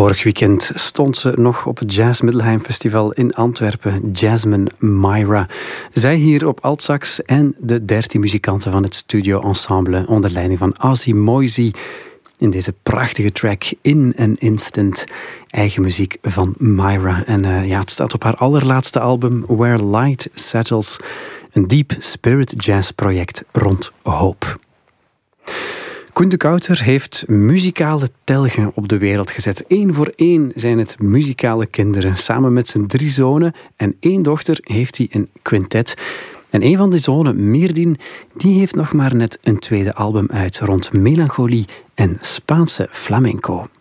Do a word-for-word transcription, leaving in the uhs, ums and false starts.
Vorig weekend stond ze nog op het Jazz Middelheim Festival in Antwerpen, Jasmine Myra. Zij hier op altsax en de dertien muzikanten van het Studio Ensemble onder leiding van Ozzy Moisey in deze prachtige track In an Instant. Eigen muziek van Myra. En uh, ja, het staat op haar allerlaatste album Where Light Settles, een deep spirit jazz project rond hoop. Koen de Kouter heeft muzikale telgen op de wereld gezet. Eén voor één zijn het muzikale kinderen. Samen met zijn drie zonen en één dochter heeft hij een quintet. En een van die zonen, Meerdin, die heeft nog maar net een tweede album uit rond melancholie en Spaanse flamenco.